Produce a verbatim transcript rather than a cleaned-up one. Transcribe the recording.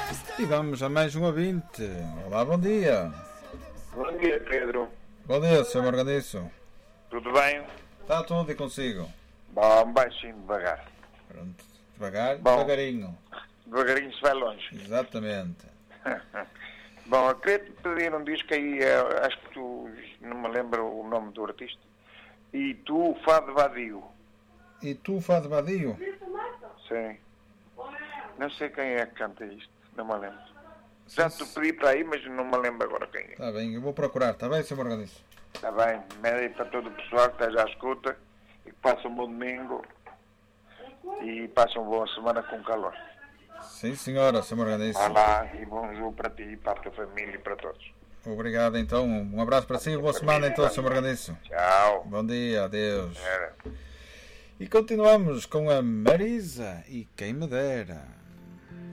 E vamos a mais um ouvinte. Olá, bom dia. Bom dia, Pedro. Bom dia, senhor Morganiço. Tudo bem? Está tudo e consigo? Bom, baixinho, devagar. Pronto, devagar, Bom. devagarinho. Devagarinho se vai longe. Exatamente. Bom, eu queria te pedir um disco aí, eh, acho que tu, não me lembro o nome do artista, e tu, Fado Vadio. E tu, Fado Vadio? Sim. Não sei quem é que canta isto, não me lembro. Já te pedi para aí, mas não me lembro agora quem é. Está bem, eu vou procurar, está bem, senhor Morganiço? Está bem, mede aí para todo o pessoal que esteja à escuta e que passe um bom domingo e passe uma boa semana com calor. Sim, senhora, senhor Morganiço. Vá lá e bom jogo para ti, para a tua família e para todos. Obrigado, então. Um abraço para si e boa semana, então, senhor Morganiço. Tchau. Bom dia, adeus. Era. E continuamos com a Marisa e quem me dera.